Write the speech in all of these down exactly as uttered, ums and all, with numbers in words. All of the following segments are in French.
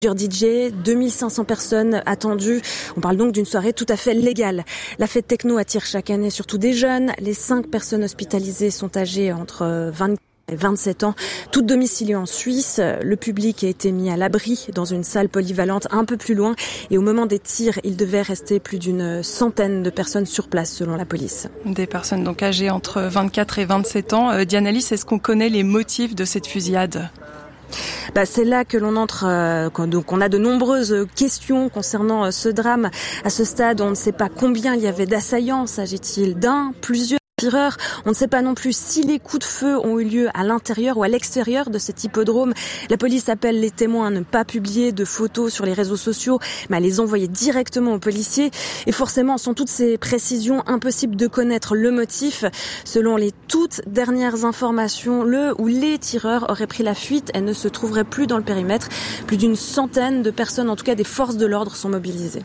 Plusieurs D J, deux mille cinq cents personnes attendues. On parle donc d'une soirée tout à fait légale. La fête techno attire chaque année surtout des jeunes. Les cinq personnes hospitalisées sont âgées entre vingt et vingt-sept ans, toutes domiciliées en Suisse. Le public a été mis à l'abri dans une salle polyvalente un peu plus loin. Et au moment des tirs, il devait rester plus d'une centaine de personnes sur place, selon la police. Des personnes donc âgées entre vingt-quatre et vingt-sept ans. Euh, Diane Alice, est-ce qu'on connaît les motifs de cette fusillade ? Bah, c'est là que l'on entre, euh, quand, donc on a de nombreuses questions concernant euh, ce drame. À ce stade, on ne sait pas combien il y avait d'assaillants. S'agit-il d'un, plusieurs tireurs? On ne sait pas non plus si les coups de feu ont eu lieu à l'intérieur ou à l'extérieur de cet hippodrome. La police appelle les témoins à ne pas publier de photos sur les réseaux sociaux, mais à les envoyer directement aux policiers. Et forcément, sans toutes ces précisions, impossible de connaître le motif. Selon les toutes dernières informations, le ou les tireurs auraient pris la fuite et ne se trouveraient plus dans le périmètre. Plus d'une centaine de personnes, en tout cas des forces de l'ordre, sont mobilisées.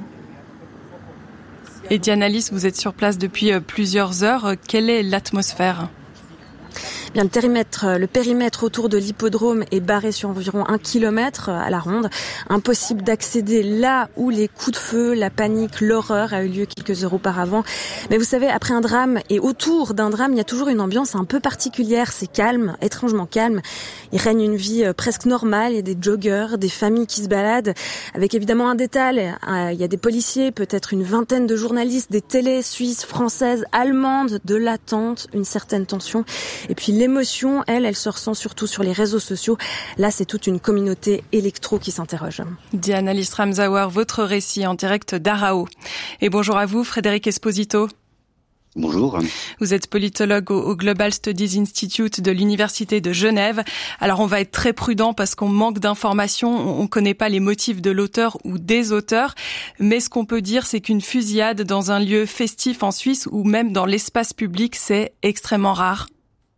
Et Diane Alice, vous êtes sur place depuis plusieurs heures. Quelle est l'atmosphère ? Bien, le périmètre, le périmètre autour de l'hippodrome est barré sur environ un kilomètre à la ronde. Impossible d'accéder là où les coups de feu, la panique, l'horreur a eu lieu quelques heures auparavant. Mais vous savez, après un drame et autour d'un drame, il y a toujours une ambiance un peu particulière. C'est calme, étrangement calme. Il règne une vie presque normale. Il y a des joggeurs, des familles qui se baladent. Avec évidemment un détail, il y a des policiers, peut-être une vingtaine de journalistes, des télés suisses, françaises, allemandes, de l'attente, une certaine tension. Et puis l'émotion, elle, elle se ressent surtout sur les réseaux sociaux. Là, c'est toute une communauté électro qui s'interroge. Diane Alice Ramsauer, votre récit en direct d'Arao. Et bonjour à vous, Frédéric Esposito. Bonjour. Vous êtes politologue au Global Studies Institute de l'Université de Genève. Alors on va être très prudent parce qu'on manque d'informations, on ne connaît pas les motifs de l'auteur ou des auteurs, mais ce qu'on peut dire c'est qu'une fusillade dans un lieu festif en Suisse ou même dans l'espace public, c'est extrêmement rare.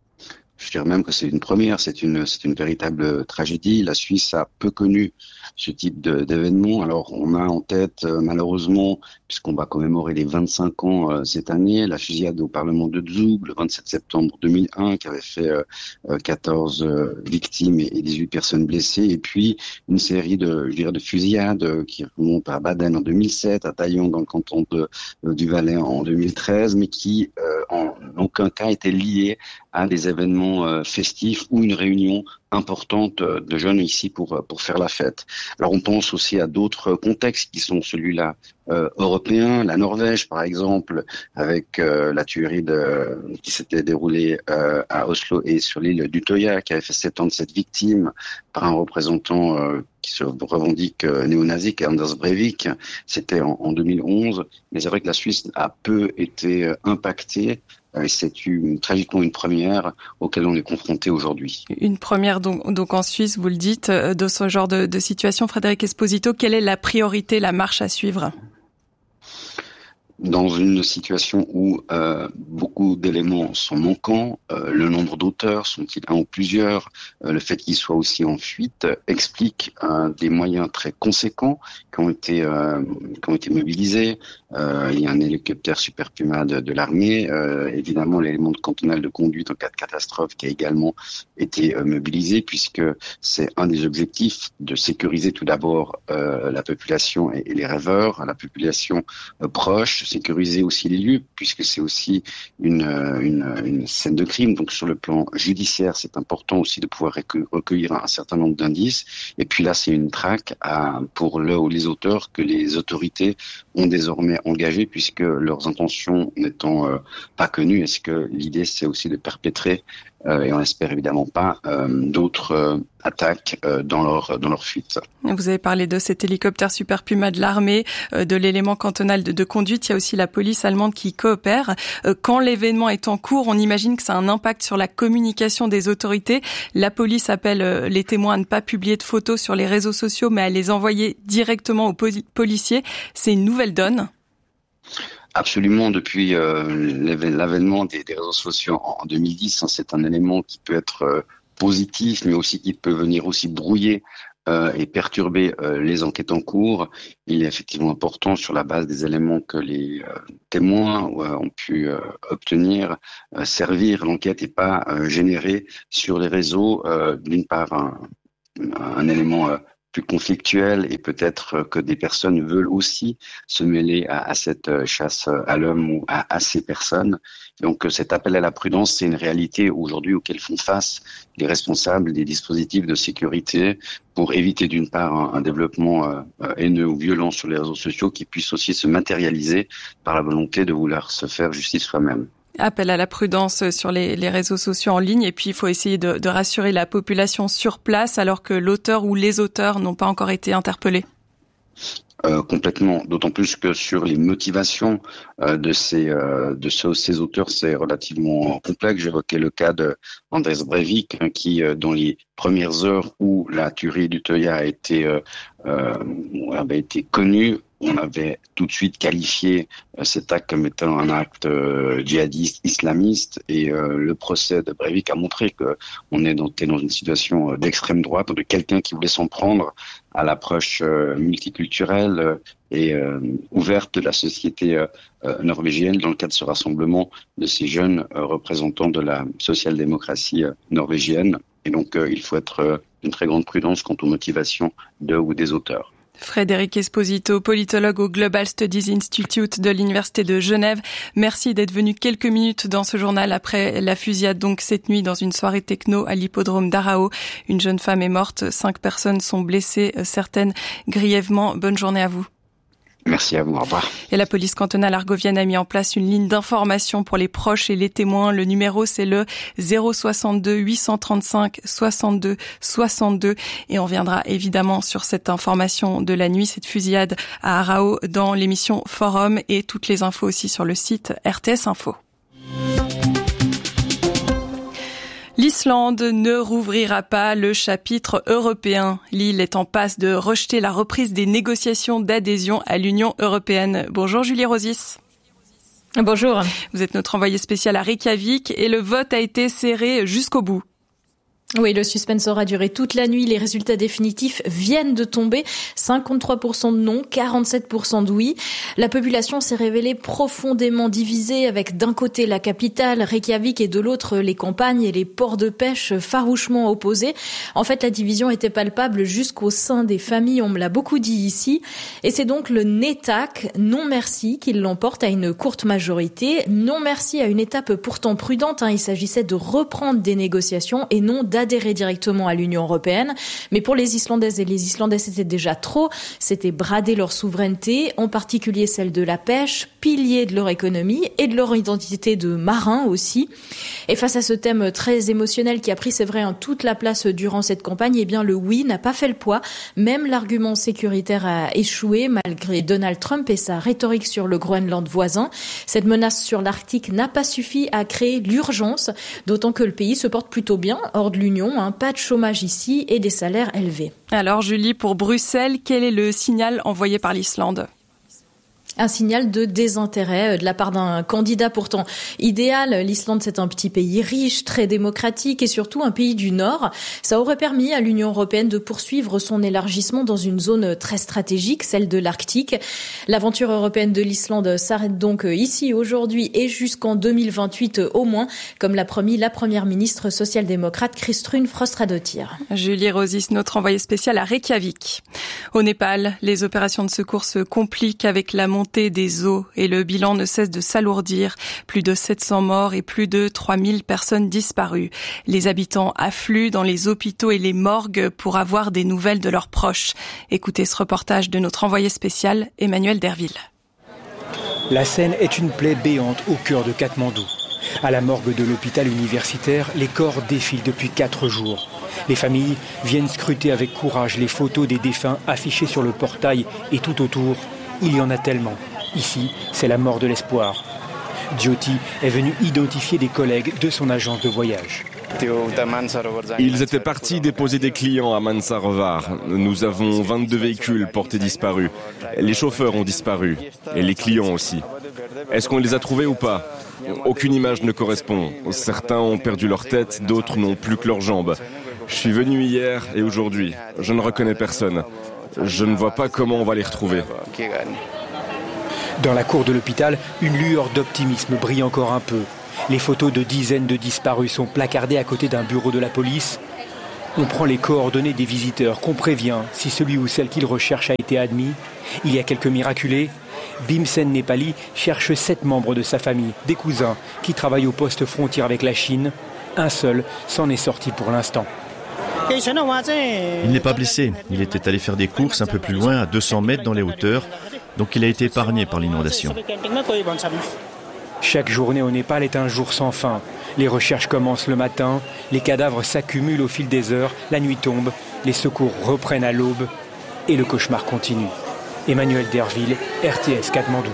Je dirais même que c'est une première, c'est une, c'est une véritable tragédie. La Suisse a peu connu ce type de, d'événement. Alors, on a en tête, euh, malheureusement, puisqu'on va commémorer les vingt-cinq ans euh, cette année, la fusillade au Parlement de Zug, le vingt-sept septembre deux mille un, qui avait fait euh, quatorze euh, victimes et, et dix-huit personnes blessées. Et puis, une série de, je dirais, de fusillades euh, qui remontent à Baden en deux mille sept, à Taillon dans le canton de, euh, du Valais en deux mille treize, mais qui, euh, en aucun cas, étaient liées à des événements euh, festifs ou une réunion importante de jeunes ici pour pour faire la fête. Alors on pense aussi à d'autres contextes qui sont celui-là euh, européen, la Norvège par exemple, avec euh, la tuerie de, qui s'était déroulée euh, à Oslo et sur l'île d'Utøya, qui avait fait soixante-dix-sept victimes par un représentant euh, qui se revendique euh, néo-nazi, Anders Breivik. C'était en, en deux mille onze, mais c'est vrai que la Suisse a peu été euh, impactée. Et c'est une, tragiquement une première auquel on est confronté aujourd'hui. Une première donc, donc en Suisse, vous le dites, de ce genre de, de situation. Frédéric Esposito, quelle est la priorité, la marche à suivre ? Dans une situation où euh, beaucoup d'éléments sont manquants, euh, le nombre d'auteurs, sont-ils un ou plusieurs, euh, le fait qu'ils soient aussi en fuite, explique euh, des moyens très conséquents qui ont été euh, qui ont été mobilisés. Euh, il y a un hélicoptère Super Puma de, de l'armée, euh, évidemment l'élément de cantonal de conduite en cas de catastrophe qui a également été euh, mobilisé, puisque c'est un des objectifs de sécuriser tout d'abord euh, la population et, et les rêveurs, la population euh, proche, sécuriser aussi les lieux, puisque c'est aussi une, une, une scène de crime. Donc sur le plan judiciaire, c'est important aussi de pouvoir recueillir un certain nombre d'indices. Et puis là, c'est une traque à, pour le ou les auteurs que les autorités ont désormais engagé, puisque leurs intentions n'étant euh, pas connues. Est-ce que l'idée, c'est aussi de perpétrer Euh, et on espère évidemment pas euh, d'autres euh, attaques euh, dans leur dans leur fuite. Vous avez parlé de cet hélicoptère Super Puma de l'armée, euh, de l'élément cantonal de, de conduite. Il y a aussi la police allemande qui coopère. Euh, quand l'événement est en cours, on imagine que ça a un impact sur la communication des autorités. La police appelle euh, les témoins à ne pas publier de photos sur les réseaux sociaux, mais à les envoyer directement aux poli- policiers. C'est une nouvelle donne. Absolument, depuis euh, l'avènement des, des réseaux sociaux en, en deux mille dix, hein, c'est un élément qui peut être euh, positif, mais aussi qui peut venir aussi brouiller euh, et perturber euh, les enquêtes en cours. Il est effectivement important, sur la base des éléments que les euh, témoins euh, ont pu euh, obtenir, euh, servir l'enquête et pas euh, générer sur les réseaux, euh, d'une part, un, un élément euh, plus conflictuelle et peut-être que des personnes veulent aussi se mêler à, à cette chasse à l'homme ou à, à ces personnes. Donc cet appel à la prudence, c'est une réalité aujourd'hui auquel font face les responsables des dispositifs de sécurité pour éviter d'une part un, un développement euh, haineux ou violent sur les réseaux sociaux qui puisse aussi se matérialiser par la volonté de vouloir se faire justice soi-même. Appel à la prudence sur les, les réseaux sociaux en ligne et puis il faut essayer de, de rassurer la population sur place alors que l'auteur ou les auteurs n'ont pas encore été interpellés. Euh, complètement, d'autant plus que sur les motivations euh, de ces euh, de ce, ces auteurs, c'est relativement complexe. J'évoquais le cas de Anders Breivik, hein, qui euh, dans les premières heures où la tuerie d'Utøya a été euh, euh, avait été connue, on avait tout de suite qualifié euh, cet acte comme étant un acte euh, djihadiste, islamiste, et euh, le procès de Breivik a montré que on est dans, dans une situation d'extrême droite, de quelqu'un qui voulait s'en prendre à l'approche euh, multiculturelle euh, et euh, ouverte de la société euh, norvégienne dans le cadre de ce rassemblement de ces jeunes euh, représentants de la social-démocratie euh, norvégienne. Et donc, euh, il faut être euh, d'une très grande prudence quant aux motivations de ou des auteurs. Frédéric Esposito, politologue au Global Studies Institute de l'Université de Genève. Merci d'être venu quelques minutes dans ce journal après la fusillade donc cette nuit dans une soirée techno à l'hippodrome d'Arao. Une jeune femme est morte, cinq personnes sont blessées, certaines grièvement. Bonne journée à vous. Merci à vous, au revoir. Et la police cantonale argovienne a mis en place une ligne d'information pour les proches et les témoins. Le numéro, c'est le zéro soixante-deux huit cent trente-cinq soixante-deux soixante-deux. Et on viendra évidemment sur cette information de la nuit, cette fusillade à Arao dans l'émission Forum et toutes les infos aussi sur le site R T S Info. L'Islande ne rouvrira pas le chapitre européen. L'île est en passe de rejeter la reprise des négociations d'adhésion à l'Union européenne. Bonjour Julie Rosis. Bonjour. Vous êtes notre envoyée spéciale à Reykjavik et le vote a été serré jusqu'au bout. Oui, le suspense aura duré toute la nuit. Les résultats définitifs viennent de tomber. cinquante-trois pour cent de non, quarante-sept pour cent de oui. La population s'est révélée profondément divisée avec d'un côté la capitale, Reykjavik, et de l'autre les campagnes et les ports de pêche farouchement opposés. En fait, la division était palpable jusqu'au sein des familles, on me l'a beaucoup dit ici. Et c'est donc le Netak, non merci, qui l'emporte à une courte majorité. Non merci à une étape pourtant prudente. Hein. Il s'agissait de reprendre des négociations et non d'adhérer directement à l'Union européenne. Mais pour les Islandaises et les Islandais, c'était déjà trop. C'était brader leur souveraineté, en particulier celle de la pêche, pilier de leur économie et de leur identité de marins aussi. Et face à ce thème très émotionnel qui a pris, c'est vrai, en toute la place durant cette campagne, eh bien le oui n'a pas fait le poids. Même l'argument sécuritaire a échoué malgré Donald Trump et sa rhétorique sur le Groenland voisin. Cette menace sur l'Arctique n'a pas suffi à créer l'urgence, d'autant que le pays se porte plutôt bien hors de l'Union. Hein, pas de chômage ici et des salaires élevés. Alors Julie, pour Bruxelles, quel est le signal envoyé par l'Islande ? Un signal de désintérêt de la part d'un candidat pourtant idéal. L'Islande, c'est un petit pays riche, très démocratique et surtout un pays du Nord. Ça aurait permis à l'Union européenne de poursuivre son élargissement dans une zone très stratégique, celle de l'Arctique. L'aventure européenne de l'Islande s'arrête donc ici aujourd'hui et jusqu'en deux mille vingt-huit au moins, comme l'a promis la première ministre social-démocrate Kristrún Frostadóttir. Julie Rosis, notre envoyée spéciale à Reykjavik. Au Népal, les opérations de secours se compliquent avec la montée des eaux et le bilan ne cesse de s'alourdir. Plus de sept cents morts et plus de trois mille personnes disparues. Les habitants affluent dans les hôpitaux et les morgues pour avoir des nouvelles de leurs proches. Écoutez ce reportage de notre envoyé spécial, Emmanuel Derville. La Seine est une plaie béante au cœur de Katmandou. À la morgue de l'hôpital universitaire, les corps défilent depuis quatre jours. Les familles viennent scruter avec courage les photos des défunts affichées sur le portail et tout autour. Il y en a tellement. Ici, c'est la mort de l'espoir. Jyoti est venu identifier des collègues de son agence de voyage. Ils étaient partis déposer des clients à Mansarovar. Nous avons vingt-deux véhicules portés disparus. Les chauffeurs ont disparu. Et les clients aussi. Est-ce qu'on les a trouvés ou pas ? Aucune image ne correspond. Certains ont perdu leur tête, d'autres n'ont plus que leurs jambes. Je suis venu hier et aujourd'hui. Je ne reconnais personne. Je ne vois pas comment on va les retrouver. Dans la cour de l'hôpital, une lueur d'optimisme brille encore un peu. Les photos de dizaines de disparus sont placardées à côté d'un bureau de la police. On prend les coordonnées des visiteurs, qu'on prévient si celui ou celle qu'ils recherchent a été admis. Il y a quelques miraculés. Bhimsen Nepali cherche sept membres de sa famille, des cousins, qui travaillent au poste frontière avec la Chine. Un seul s'en est sorti pour l'instant. Il n'est pas blessé. Il était allé faire des courses un peu plus loin, à deux cents mètres dans les hauteurs. Donc il a été épargné par l'inondation. Chaque journée au Népal est un jour sans fin. Les recherches commencent le matin, les cadavres s'accumulent au fil des heures, la nuit tombe, les secours reprennent à l'aube et le cauchemar continue. Emmanuel Derville, R T S Katmandou.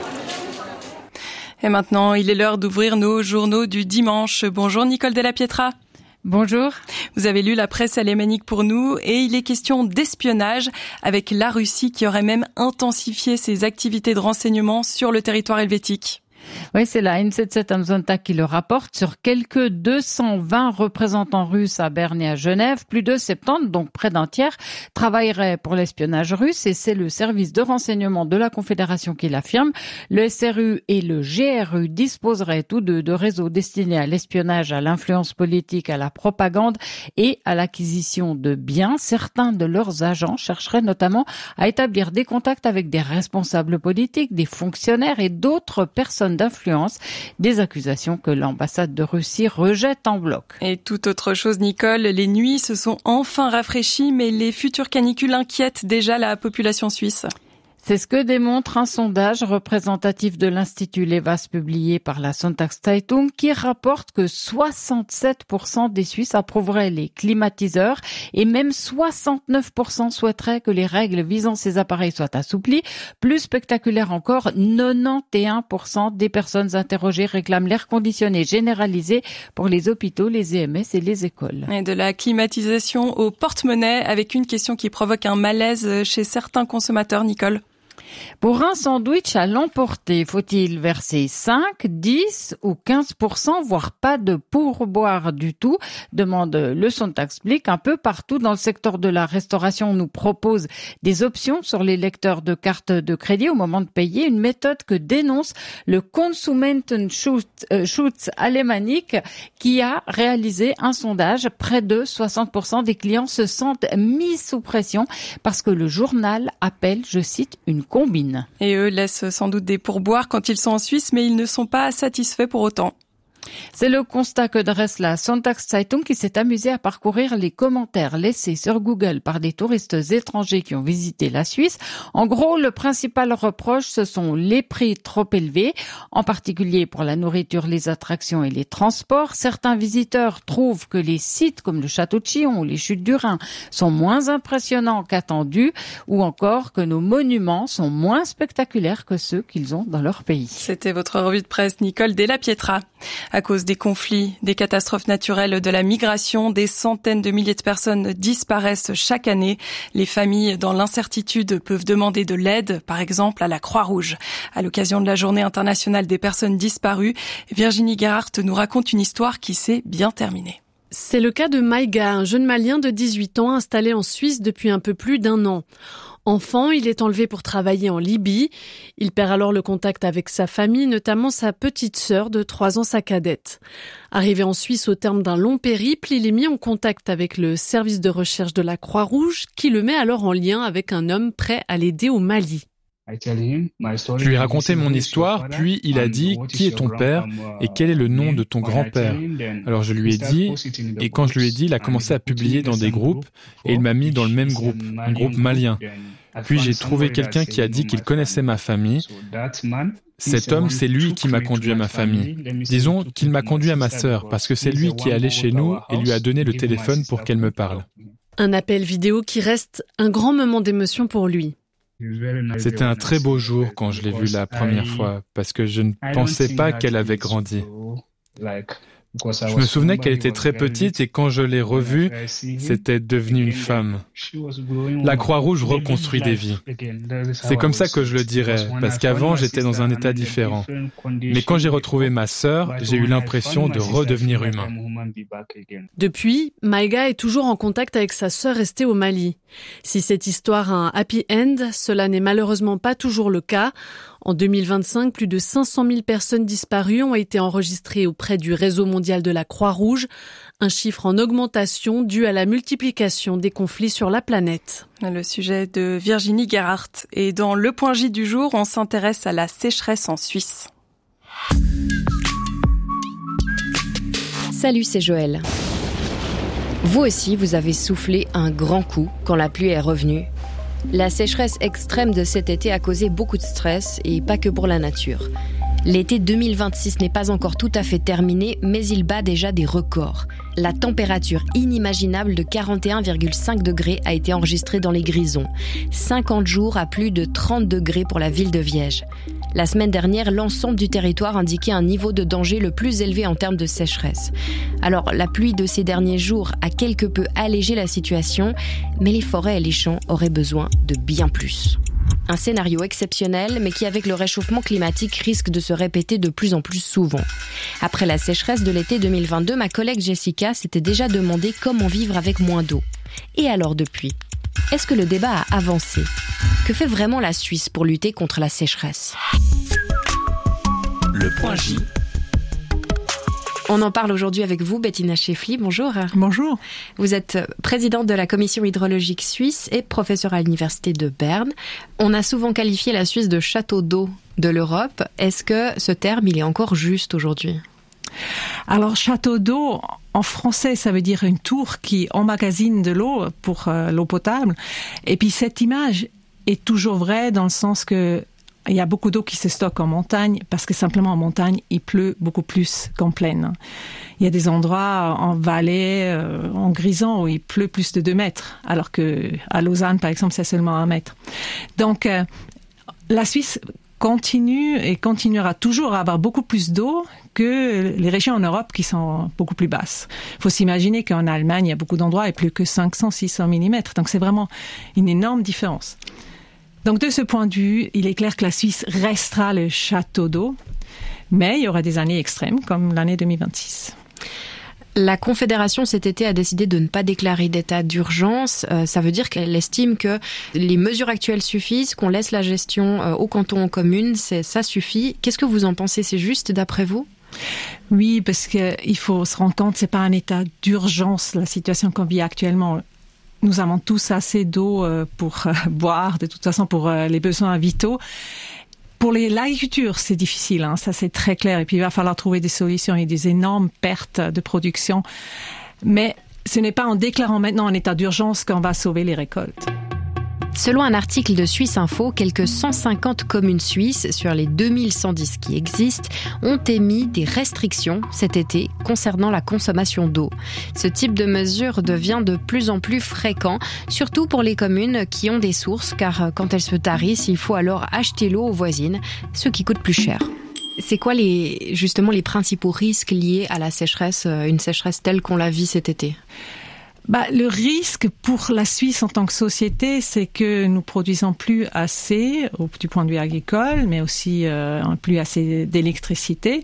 Et maintenant, il est l'heure d'ouvrir nos journaux du dimanche. Bonjour Nicole Della Pietra. Bonjour. Vous avez lu la presse alémanique pour nous et il est question d'espionnage avec la Russie qui aurait même intensifié ses activités de renseignement sur le territoire helvétique. Oui, c'est la N soixante-dix-sept Amzonta qui le rapporte. Sur quelques deux cent vingt représentants russes à Berne et à Genève, plus de soixante-dix, donc près d'un tiers, travailleraient pour l'espionnage russe et c'est le service de renseignement de la Confédération qui l'affirme. Le S R U et le G R U disposeraient tous deux de réseaux destinés à l'espionnage, à l'influence politique, à la propagande et à l'acquisition de biens. Certains de leurs agents chercheraient notamment à établir des contacts avec des responsables politiques, des fonctionnaires et d'autres personnes d'influence, des accusations que l'ambassade de Russie rejette en bloc. Et toute autre chose, Nicole, les nuits se sont enfin rafraîchies, mais les futures canicules inquiètent déjà la population suisse. C'est ce que démontre un sondage représentatif de l'Institut Levas publié par la Sonntagszeitung qui rapporte que soixante-sept pour cent des Suisses approuveraient les climatiseurs et même soixante-neuf pour cent souhaiteraient que les règles visant ces appareils soient assouplies. Plus spectaculaire encore, quatre-vingt-onze pour cent des personnes interrogées réclament l'air conditionné généralisé pour les hôpitaux, les E M S et les écoles. Et de la climatisation au porte-monnaie avec une question qui provoque un malaise chez certains consommateurs, Nicole. Pour un sandwich à l'emporter, faut-il verser cinq, dix ou quinze pour cent, voire pas de pourboire du tout? Demande le Sonntagsblick. Un peu partout dans le secteur de la restauration, on nous propose des options sur les lecteurs de cartes de crédit au moment de payer, une méthode que dénonce le Konsumentenschutz Alemanic qui a réalisé un sondage. Près de soixante pour cent des clients se sentent mis sous pression parce que le journal appelle, je cite, une combine. Et eux laissent sans doute des pourboires quand ils sont en Suisse, mais ils ne sont pas satisfaits pour autant. C'est le constat que dresse la Sonntagszeitung qui s'est amusée à parcourir les commentaires laissés sur Google par des touristes étrangers qui ont visité la Suisse. En gros, le principal reproche, ce sont les prix trop élevés, en particulier pour la nourriture, les attractions et les transports. Certains visiteurs trouvent que les sites comme le château de Chillon ou les chutes du Rhin sont moins impressionnants qu'attendus, ou encore que nos monuments sont moins spectaculaires que ceux qu'ils ont dans leur pays. C'était votre revue de presse, Nicole Della Pietra. À cause des conflits, des catastrophes naturelles, de la migration, des centaines de milliers de personnes disparaissent chaque année. Les familles dans l'incertitude peuvent demander de l'aide, par exemple à la Croix-Rouge. À l'occasion de la Journée internationale des personnes disparues, Virginie Gerhardt nous raconte une histoire qui s'est bien terminée. C'est le cas de Maïga, un jeune Malien de dix-huit ans installé en Suisse depuis un peu plus d'un an. Enfant, il est enlevé pour travailler en Libye. Il perd alors le contact avec sa famille, notamment sa petite sœur de trois ans, sa cadette. Arrivé en Suisse au terme d'un long périple, il est mis en contact avec le service de recherche de la Croix-Rouge qui le met alors en lien avec un homme prêt à l'aider au Mali. Je lui ai raconté mon histoire, puis il a dit « Qui est ton père et quel est le nom de ton grand-père ?» Alors je lui ai dit, et quand je lui ai dit, il a commencé à publier dans des groupes, et il m'a mis dans le même groupe, un groupe malien. Puis j'ai trouvé quelqu'un qui a dit qu'il connaissait ma famille. Cet homme, c'est lui qui m'a conduit à ma famille. Disons qu'il m'a conduit à ma sœur, parce que c'est lui qui est allé chez nous et lui a donné le téléphone pour qu'elle me parle. Un appel vidéo qui reste un grand moment d'émotion pour lui. C'était un très beau jour quand je l'ai vue la première fois, parce que je ne pensais pas qu'elle avait grandi. Je me souvenais qu'elle était très petite et quand je l'ai revue, c'était devenu une femme. La Croix-Rouge reconstruit des vies. C'est comme ça que je le dirais, parce qu'avant j'étais dans un état différent. Mais quand j'ai retrouvé ma sœur, j'ai eu l'impression de redevenir humain. Depuis, Maïga est toujours en contact avec sa sœur restée au Mali. Si cette histoire a un happy end, cela n'est malheureusement pas toujours le cas. En deux mille vingt-cinq, plus de cinq cent mille personnes disparues ont été enregistrées auprès du réseau mondial de la Croix-Rouge, un chiffre en augmentation dû à la multiplication des conflits sur la planète. Le sujet de Virginie Gerhardt. Et dans le point J du jour, on s'intéresse à la sécheresse en Suisse. Salut, c'est Joël. Vous aussi, vous avez soufflé un grand coup quand la pluie est revenue. La sécheresse extrême de cet été a causé beaucoup de stress et pas que pour la nature. L'été deux mille vingt-six n'est pas encore tout à fait terminé, mais il bat déjà des records. La température inimaginable de quarante et un virgule cinq degrés a été enregistrée dans les Grisons. cinquante jours à plus de trente degrés pour la ville de Viège. La semaine dernière, l'ensemble du territoire indiquait un niveau de danger le plus élevé en termes de sécheresse. Alors, la pluie de ces derniers jours a quelque peu allégé la situation, mais les forêts et les champs auraient besoin de bien plus. Un scénario exceptionnel, mais qui, avec le réchauffement climatique, risque de se répéter de plus en plus souvent. Après la sécheresse de l'été deux mille vingt-deux, ma collègue Jessica s'était déjà demandé comment vivre avec moins d'eau. Et alors depuis ? Est-ce que le débat a avancé ? Que fait vraiment la Suisse pour lutter contre la sécheresse ? Le point J. On en parle aujourd'hui avec vous, Bettina Scheffli. Bonjour. Bonjour. Vous êtes présidente de la Commission hydrologique suisse et professeure à l'Université de Berne. On a souvent qualifié la Suisse de château d'eau de l'Europe. Est-ce que ce terme, il est encore juste aujourd'hui ? Alors, château d'eau, en français, ça veut dire une tour qui emmagasine de l'eau pour euh, l'eau potable. Et puis, cette image est toujours vraie dans le sens que il y a beaucoup d'eau qui se stocke en montagne parce que simplement en montagne, il pleut beaucoup plus qu'en plaine. Il y a des endroits en vallée, euh, en Grison, où il pleut plus de deux mètres, alors que à Lausanne, par exemple, c'est seulement un mètre. Donc, euh, la Suisse continue et continuera toujours à avoir beaucoup plus d'eau que les régions en Europe qui sont beaucoup plus basses. Il faut s'imaginer qu'en Allemagne, il y a beaucoup d'endroits et plus que cinq cents à six cents millimètres. Donc, c'est vraiment une énorme différence. Donc, de ce point de vue, il est clair que la Suisse restera le château d'eau, mais il y aura des années extrêmes, comme l'année deux mille vingt-six. La Confédération, cet été, a décidé de ne pas déclarer d'état d'urgence. Euh, ça veut dire qu'elle estime que les mesures actuelles suffisent, qu'on laisse la gestion euh, au canton, aux communes, c'est, ça suffit. Qu'est-ce que vous en pensez ? C'est juste, d'après vous ? Oui, parce qu'il faut se rendre compte, c'est pas un état d'urgence, la situation qu'on vit actuellement. Nous avons tous assez d'eau pour boire, de toute façon pour les besoins vitaux. Pour les, l'agriculture, c'est difficile, hein, ça c'est très clair. Et puis il va falloir trouver des solutions et des énormes pertes de production. Mais ce n'est pas en déclarant maintenant un état d'urgence qu'on va sauver les récoltes. Selon un article de Suisse Info, quelques cent cinquante communes suisses sur les deux mille cent dix qui existent ont émis des restrictions cet été concernant la consommation d'eau. Ce type de mesure devient de plus en plus fréquent, surtout pour les communes qui ont des sources, car quand elles se tarissent, il faut alors acheter l'eau aux voisines, ce qui coûte plus cher. C'est quoi les, justement les principaux risques liés à la sécheresse, une sécheresse telle qu'on la vit cet été ? Bah, le risque pour la Suisse en tant que société, c'est que nous produisons plus assez, du point de vue agricole, mais aussi euh, plus assez d'électricité.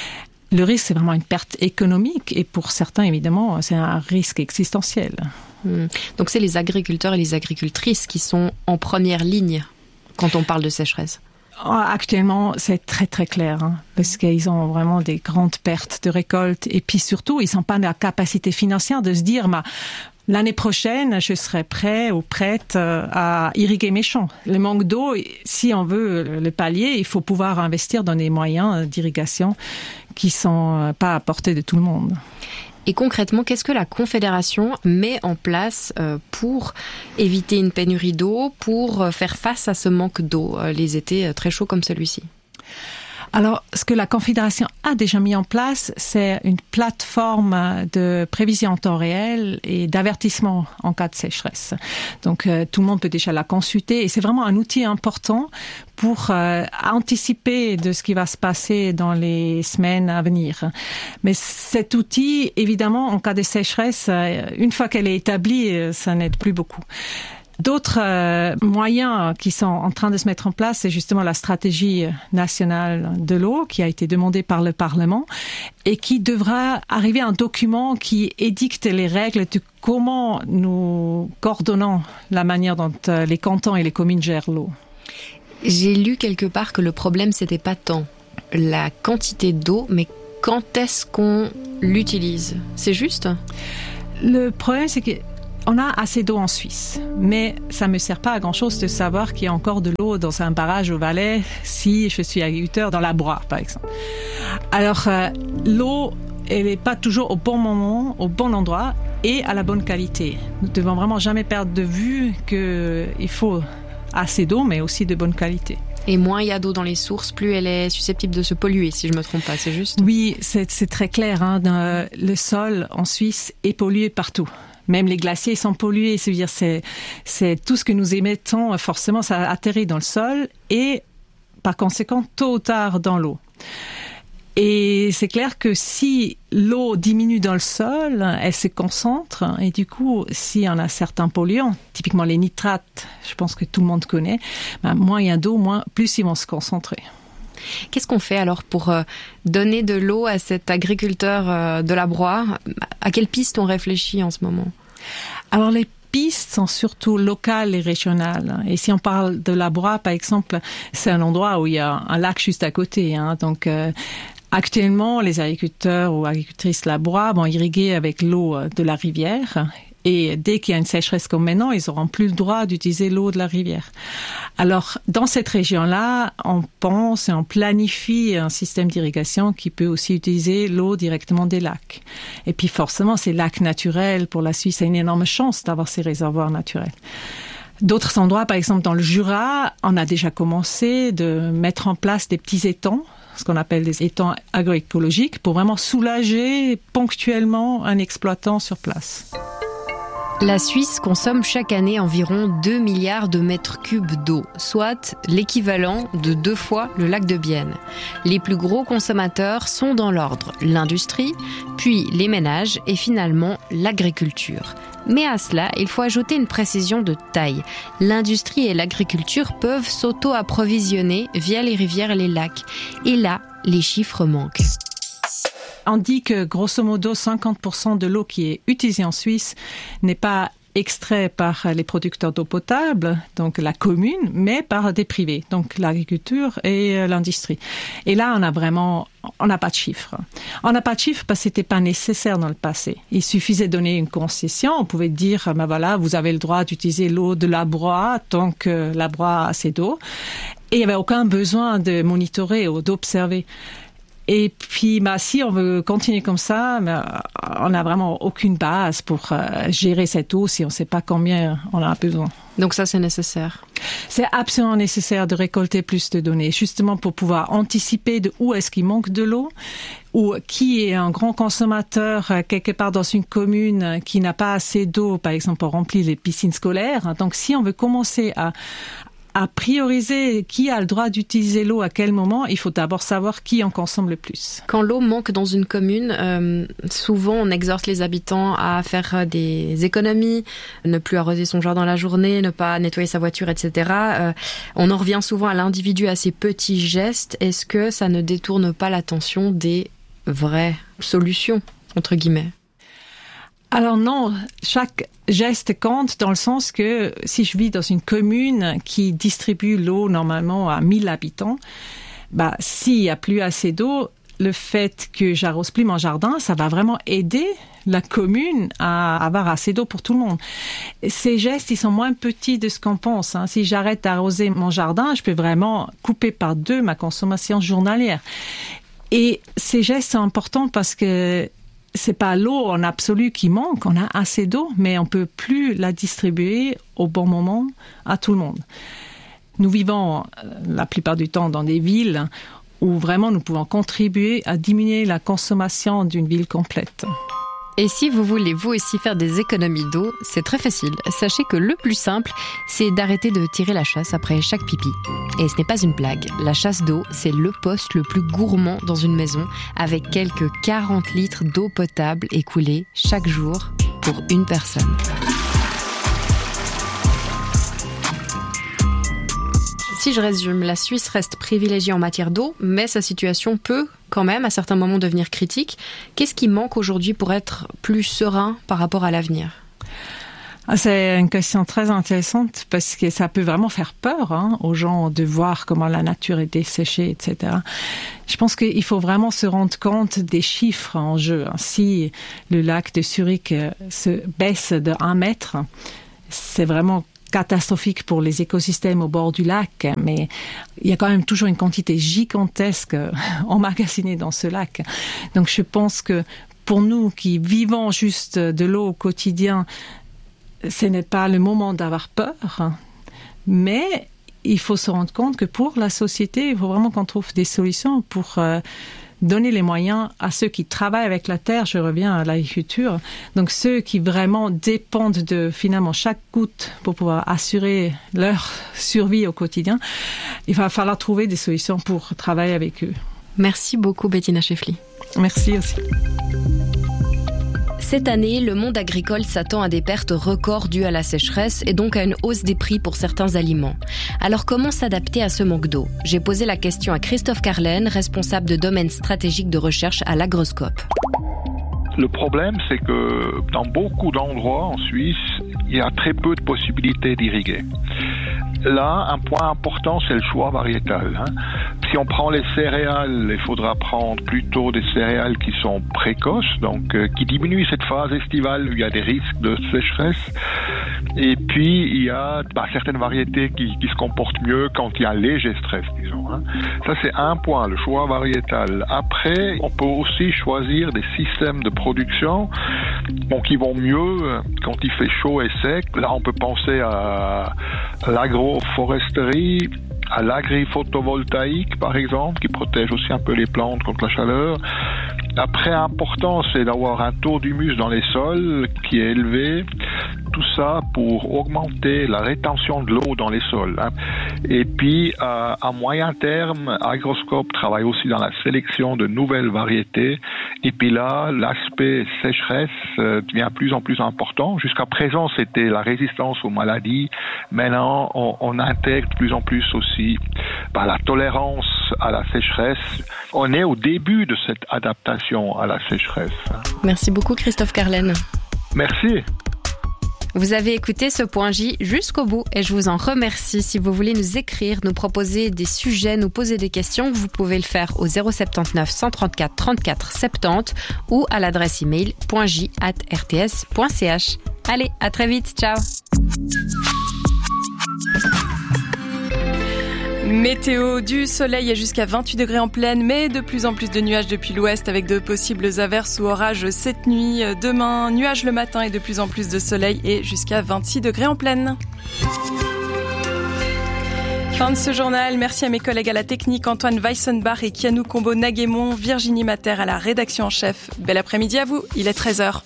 Le risque, c'est vraiment une perte économique et pour certains, évidemment, c'est un risque existentiel. Mmh. Donc, c'est les agriculteurs et les agricultrices qui sont en première ligne quand on parle de sécheresse. Actuellement, c'est très très clair, hein, parce qu'ils ont vraiment des grandes pertes de récoltes et puis surtout, ils n'ont pas la capacité financière de se dire bah, l'année prochaine, je serai prêt ou prête à irriguer mes champs. Le manque d'eau, si on veut le pallier, il faut pouvoir investir dans des moyens d'irrigation qui ne sont pas à portée de tout le monde. Et concrètement, qu'est-ce que la Confédération met en place pour éviter une pénurie d'eau, pour faire face à ce manque d'eau, les étés très chauds comme celui-ci ? Alors, ce que la Confédération a déjà mis en place, c'est une plateforme de prévision en temps réel et d'avertissement en cas de sécheresse. Donc, euh, tout le monde peut déjà la consulter et c'est vraiment un outil important pour euh, anticiper de ce qui va se passer dans les semaines à venir. Mais cet outil, évidemment, en cas de sécheresse, euh, une fois qu'elle est établie, euh, ça n'aide plus beaucoup. D'autres euh, moyens qui sont en train de se mettre en place, c'est justement la stratégie nationale de l'eau qui a été demandée par le Parlement et qui devra arriver à un document qui édicte les règles de comment nous coordonnons la manière dont euh, les cantons et les communes gèrent l'eau. J'ai lu quelque part que le problème, c'était pas tant la quantité d'eau, mais quand est-ce qu'on l'utilise ? C'est juste ? Le problème, c'est qu'on a assez d'eau en Suisse, mais ça ne me sert pas à grand-chose de savoir qu'il y a encore de l'eau dans un barrage au Valais si je suis agriculteur dans la Broye, par exemple. Alors, euh, l'eau, elle n'est pas toujours au bon moment, au bon endroit et à la bonne qualité. Nous ne devons vraiment jamais perdre de vue qu'il faut assez d'eau, mais aussi de bonne qualité. Et moins il y a d'eau dans les sources, plus elle est susceptible de se polluer, si je ne me trompe pas, c'est juste ? Oui, c'est, c'est très clair. Hein. Le sol en Suisse est pollué partout. Même les glaciers sont pollués. C'est-à-dire, c'est, c'est tout ce que nous émettons, forcément, ça atterrit dans le sol et, par conséquent, tôt ou tard dans l'eau. Et c'est clair que si l'eau diminue dans le sol, elle se concentre. Et du coup, si on a certains polluants, typiquement les nitrates, je pense que tout le monde connaît, ben, moins il y a d'eau, moins, plus ils vont se concentrer. Qu'est-ce qu'on fait alors pour euh, donner de l'eau à cet agriculteur euh, de la Broye ? À quelle piste on réfléchit en ce moment ? Alors les pistes sont surtout locales et régionales. Et si on parle de la Broye, par exemple, c'est un endroit où il y a un lac juste à côté. Hein, donc euh, actuellement, les agriculteurs ou agricultrices de la Broye vont irriguer avec l'eau de la rivière. Et dès qu'il y a une sécheresse comme maintenant, ils n'auront plus le droit d'utiliser l'eau de la rivière. Alors, dans cette région-là, on pense et on planifie un système d'irrigation qui peut aussi utiliser l'eau directement des lacs. Et puis forcément, ces lacs naturels, pour la Suisse, c'est une énorme chance d'avoir ces réservoirs naturels. D'autres endroits, par exemple dans le Jura, on a déjà commencé de mettre en place des petits étangs, ce qu'on appelle des étangs agroécologiques, pour vraiment soulager ponctuellement un exploitant sur place. La Suisse consomme chaque année environ deux milliards de mètres cubes d'eau, soit l'équivalent de deux fois le lac de Bienne. Les plus gros consommateurs sont dans l'ordre l'industrie, puis les ménages et finalement l'agriculture. Mais à cela, il faut ajouter une précision de taille. L'industrie et l'agriculture peuvent s'auto-approvisionner via les rivières et les lacs. Et là, les chiffres manquent. On dit que grosso modo cinquante pour cent de l'eau qui est utilisée en Suisse n'est pas extraite par les producteurs d'eau potable, donc la commune, mais par des privés, donc l'agriculture et l'industrie. Et là, on a vraiment, on n'a pas de chiffres. On n'a pas de chiffres parce que c'était pas nécessaire dans le passé. Il suffisait de donner une concession. On pouvait dire, ben voilà, vous avez le droit d'utiliser l'eau de la Broye tant que la Broye a assez d'eau. Et il n'y avait aucun besoin de monitorer ou d'observer. Et puis, bah, si on veut continuer comme ça, bah, on n'a vraiment aucune base pour euh, gérer cette eau si on ne sait pas combien on en a besoin. Donc ça, c'est nécessaire. C'est absolument nécessaire de récolter plus de données, justement pour pouvoir anticiper de où est-ce qu'il manque de l'eau, ou qui est un grand consommateur euh, quelque part dans une commune qui n'a pas assez d'eau, par exemple, pour remplir les piscines scolaires. Donc, si on veut commencer à à prioriser qui a le droit d'utiliser l'eau à quel moment, il faut d'abord savoir qui en consomme le plus. Quand l'eau manque dans une commune, euh, souvent on exhorte les habitants à faire des économies, ne plus arroser son jardin la journée, ne pas nettoyer sa voiture, et cetera. Euh, on en revient souvent à l'individu, à ces petits gestes. Est-ce que ça ne détourne pas l'attention des vraies solutions, entre guillemets ? Alors non, chaque geste compte dans le sens que si je vis dans une commune qui distribue l'eau normalement à mille habitants, bah, s'il n'y a plus assez d'eau, le fait que j'arrose plus mon jardin, ça va vraiment aider la commune à avoir assez d'eau pour tout le monde. Ces gestes, ils sont moins petits de ce qu'on pense. Hein. Si j'arrête d'arroser mon jardin, je peux vraiment couper par deux ma consommation journalière. Et ces gestes sont importants parce que c'est pas l'eau en absolu qui manque, on a assez d'eau, mais on peut plus la distribuer au bon moment à tout le monde. Nous vivons la plupart du temps dans des villes où vraiment nous pouvons contribuer à diminuer la consommation d'une ville complète. Et si vous voulez vous aussi faire des économies d'eau, c'est très facile. Sachez que le plus simple, c'est d'arrêter de tirer la chasse après chaque pipi. Et ce n'est pas une blague. La chasse d'eau, c'est le poste le plus gourmand dans une maison, avec quelques quarante litres d'eau potable écoulée chaque jour pour une personne. Si je résume, la Suisse reste privilégiée en matière d'eau, mais sa situation peut quand même à certains moments devenir critique. Qu'est-ce qui manque aujourd'hui pour être plus serein par rapport à l'avenir ? C'est une question très intéressante parce que ça peut vraiment faire peur hein, aux gens de voir comment la nature est desséchée, et cetera. Je pense qu'il faut vraiment se rendre compte des chiffres en jeu. Si le lac de Zurich se baisse de un mètre, c'est vraiment catastrophique pour les écosystèmes au bord du lac, mais il y a quand même toujours une quantité gigantesque emmagasinée dans ce lac. Donc je pense que pour nous qui vivons juste de l'eau au quotidien, ce n'est pas le moment d'avoir peur, mais il faut se rendre compte que pour la société, il faut vraiment qu'on trouve des solutions pour euh, donner les moyens à ceux qui travaillent avec la terre. Je reviens à l'agriculture. Donc ceux qui vraiment dépendent de finalement chaque goutte pour pouvoir assurer leur survie au quotidien, il va falloir trouver des solutions pour travailler avec eux. Merci beaucoup Bettina Scheffli. Merci aussi. Cette année, le monde agricole s'attend à des pertes records dues à la sécheresse et donc à une hausse des prix pour certains aliments. Alors comment s'adapter à ce manque d'eau ? J'ai posé la question à Christophe Carlen, responsable de domaine stratégique de recherche à l'Agroscope. Le problème, c'est que dans beaucoup d'endroits en Suisse, il y a très peu de possibilités d'irriguer. Là, un point important, c'est le choix variétal. Hein. Si on prend les céréales, il faudra prendre plutôt des céréales qui sont précoces, donc euh, qui diminuent cette phase estivale où il y a des risques de sécheresse. Et puis, il y a bah, certaines variétés qui, qui se comportent mieux quand il y a un léger stress, disons. Hein. Ça, c'est un point, le choix variétal. Après, on peut aussi choisir des systèmes de production bon, qui vont mieux quand il fait chaud et sec. Là, on peut penser à l'agroforesterie, à l'agri-photovoltaïque, par exemple, qui protège aussi un peu les plantes contre la chaleur. Après, important, c'est d'avoir un taux d'humus dans les sols qui est élevé. Tout ça pour augmenter la rétention de l'eau dans les sols. Hein. Et puis, euh, à moyen terme, Agroscope travaille aussi dans la sélection de nouvelles variétés. Et puis là, l'aspect sécheresse euh, devient de plus en plus important. Jusqu'à présent, c'était la résistance aux maladies. Maintenant, on, on intègre de plus en plus aussi bah, la tolérance à la sécheresse. On est au début de cette adaptation à la sécheresse. Merci beaucoup, Christophe Carlen. Merci. Vous avez écouté ce point J jusqu'au bout et je vous en remercie. Si vous voulez nous écrire, nous proposer des sujets, nous poser des questions, vous pouvez le faire au zéro soixante-neuf cent trente-quatre trente-quatre soixante-dix ou à l'adresse email point j arobase r t s point c h. Allez, à très vite, ciao. Météo, du soleil et jusqu'à vingt-huit degrés en pleine, mais de plus en plus de nuages depuis l'ouest avec de possibles averses ou orages cette nuit. Demain, nuages le matin et de plus en plus de soleil et jusqu'à vingt-six degrés en pleine. Fin de ce journal. Merci à mes collègues à la technique, Antoine Weissenbach et Kianou Combo-Naguémon, Virginie Mater à la rédaction en chef. Bel après-midi à vous, il est treize heures.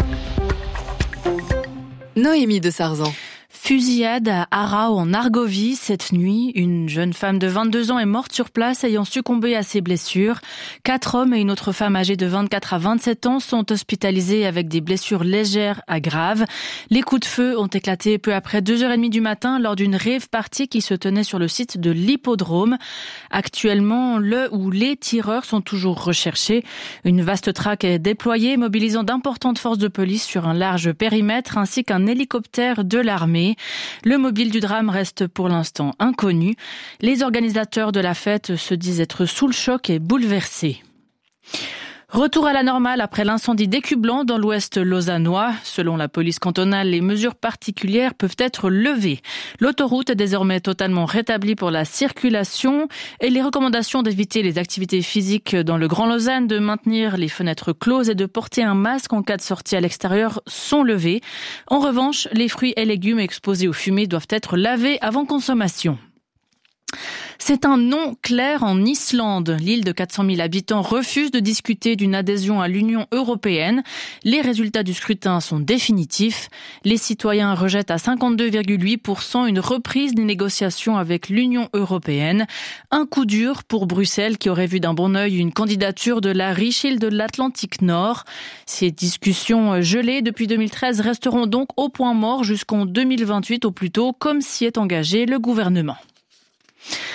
Noémie de Sarzan. Fusillade à Arau en Argovie cette nuit. Une jeune femme de vingt-deux ans est morte sur place ayant succombé à ses blessures. Quatre hommes et une autre femme âgée de vingt-quatre à vingt-sept ans sont hospitalisés avec des blessures légères à graves. Les coups de feu ont éclaté peu après deux heures trente du matin lors d'une rave party qui se tenait sur le site de l'hippodrome. Actuellement, le ou les tireurs sont toujours recherchés. Une vaste traque est déployée, mobilisant d'importantes forces de police sur un large périmètre ainsi qu'un hélicoptère de l'armée. Le mobile du drame reste pour l'instant inconnu. Les organisateurs de la fête se disent être sous le choc et bouleversés. Retour à la normale après l'incendie d'Écu Blanc dans l'ouest lausannois. Selon la police cantonale, les mesures particulières peuvent être levées. L'autoroute est désormais totalement rétablie pour la circulation et les recommandations d'éviter les activités physiques dans le Grand Lausanne, de maintenir les fenêtres closes et de porter un masque en cas de sortie à l'extérieur sont levées. En revanche, les fruits et légumes exposés aux fumées doivent être lavés avant consommation. C'est un non clair en Islande. L'île de quatre cent mille habitants refuse de discuter d'une adhésion à l'Union européenne. Les résultats du scrutin sont définitifs. Les citoyens rejettent à cinquante-deux virgule huit pour cent une reprise des négociations avec l'Union européenne. Un coup dur pour Bruxelles qui aurait vu d'un bon œil une candidature de la riche île de l'Atlantique Nord. Ces discussions gelées depuis deux mille treize resteront donc au point mort jusqu'en deux mille vingt-huit au plus tôt, comme s'y est engagé le gouvernement.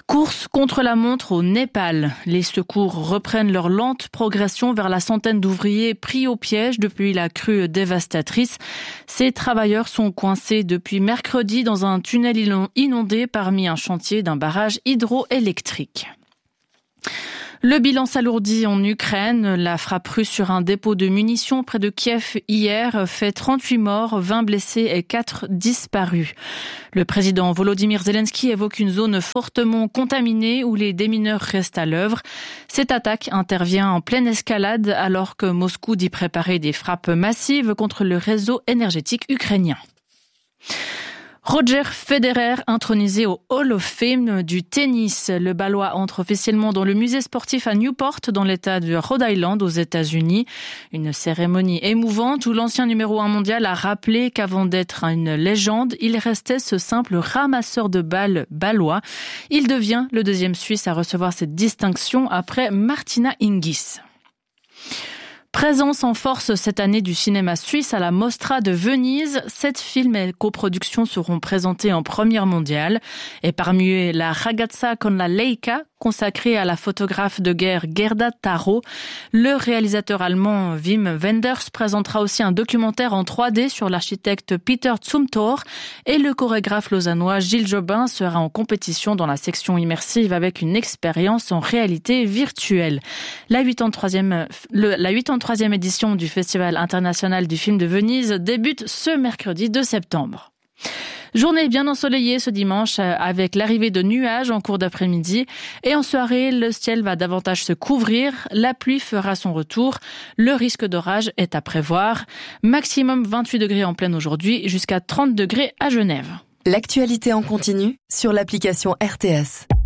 Course contre la montre au Népal. Les secours reprennent leur lente progression vers la centaine d'ouvriers pris au piège depuis la crue dévastatrice. Ces travailleurs sont coincés depuis mercredi dans un tunnel inondé parmi un chantier d'un barrage hydroélectrique. Le bilan s'alourdit en Ukraine. La frappe russe sur un dépôt de munitions près de Kiev hier fait trente-huit morts, vingt blessés et quatre disparus. Le président Volodymyr Zelensky évoque une zone fortement contaminée où les démineurs restent à l'œuvre. Cette attaque intervient en pleine escalade alors que Moscou dit préparer des frappes massives contre le réseau énergétique ukrainien. Roger Federer, intronisé au Hall of Fame du tennis. Le Balois entre officiellement dans le musée sportif à Newport, dans l'État de Rhode Island, aux États-Unis. Une cérémonie émouvante où l'ancien numéro un mondial a rappelé qu'avant d'être une légende, il restait ce simple ramasseur de balles balois. Il devient le deuxième Suisse à recevoir cette distinction après Martina Hingis. Présence en force cette année du cinéma suisse à la Mostra de Venise. Sept films et coproductions seront présentés en première mondiale. Et parmi eux, la Ragazza con la Leica, consacrée à la photographe de guerre Gerda Taro. Le réalisateur allemand Wim Wenders présentera aussi un documentaire en trois D sur l'architecte Peter Zumthor. Et le chorégraphe lausannois Gilles Jobin sera en compétition dans la section immersive avec une expérience en réalité virtuelle. La huit-trentième, le, la huit-trentième édition du Festival international du film de Venise débute ce mercredi deux septembre. Journée bien ensoleillée ce dimanche avec l'arrivée de nuages en cours d'après-midi. Et en soirée, le ciel va davantage se couvrir. La pluie fera son retour. Le risque d'orage est à prévoir. Maximum vingt-huit degrés en pleine aujourd'hui, jusqu'à trente degrés à Genève. L'actualité en continu sur l'application R T S.